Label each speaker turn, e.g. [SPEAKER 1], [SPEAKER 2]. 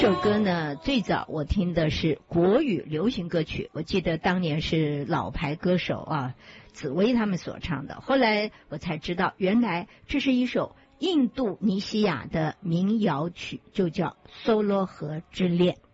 [SPEAKER 1] 这首歌呢，最早我听的是国语流行歌曲，我记得当年是老牌歌手啊，紫薇他们所唱的。后来我才知道，原来这是一首印度尼西亚的民谣曲，就叫《梭罗河之恋》。